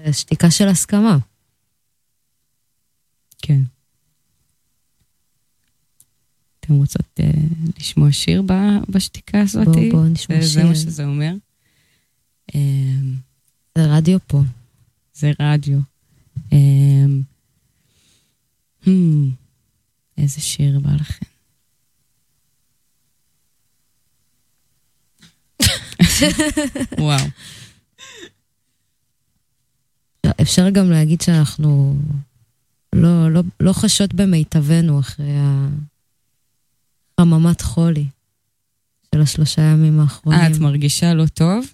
שתיקה של הסכמה. כן. אתם רוצות לשמוע שיר בשתיקה הזאת? בואו נשמע שיר. זה מה שזה אומר. זה רדיו פה. זה רדיו. איזה שיר בא לכם? וואו. אפשר גם להגיד שאנחנו לא חשות במיטבנו אחרי חממת חולי של 3 ימים האחרונים. את מרגישה לא טוב?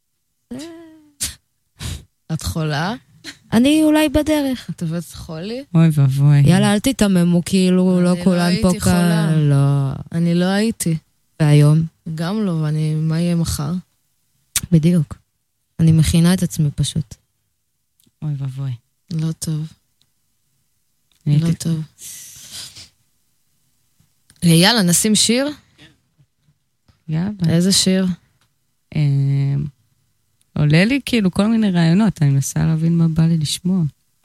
את חולה? אני אולי בדרך. את עובדת חולי? אוי ובוי. יאללה, אל תתממו, כאילו לא כולן פה כאן. לא. אני לא הייתי. והיום? גם לא, מה יהיה מחר? בדיוק. אני מכינה את עצמי פשוט. אוי ובוי. לא טוב. לא טוב. יאללה, נשים שיר? יאללה. איזה שיר? עולה לי כאילו כל מיני רעיונות, אני מנסה להבין מה בא לי לשמוע.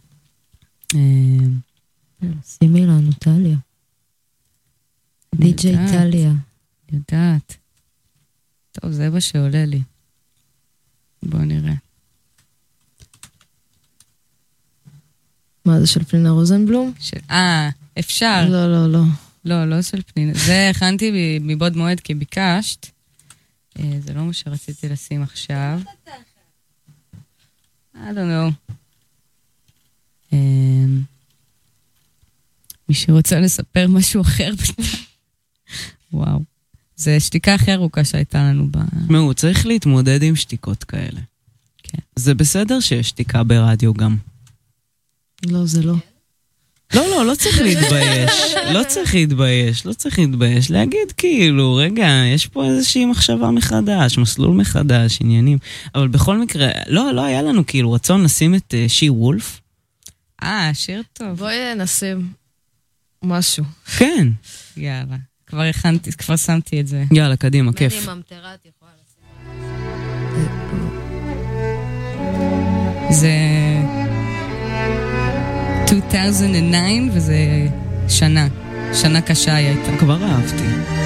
שימי לנו, טליה. די.ג'יי טליה. יודעת. טוב, זה מה שעולה לי. בואו נראה. מה זה, של פנינה רוזנבלום? אפשר. לא. לא של פנינה. זה הכנתי מבעוד מועד כי ביקשת. זה לא מה שרציתי לשים עכשיו. I don't know. מי שרוצה לספר משהו אחר. וואו. זה שתיקה הכי ארוכה שהייתה לנו הוא צריך להתמודד עם שתיקות כאלה. כן. זה בסדר שיש שתיקה ברדיו גם. לא, זה לא. לא צריך להתבייש. לא צריך להתבייש. להגיד כאילו, רגע, יש פה איזושהי מחשבה מחדש, מסלול מחדש, עניינים. אבל בכל מקרה, לא היה לנו כאילו רצון לשים את שי וולף. שיר טוב. בואי נשים משהו. כן. יאללה. כבר שמתי את זה. יאללה, קדימה, כיף. מני ממטרה, את יכולה לשים. זה 2009 וזה שנה קשה היא הייתה. כבר אהבתי.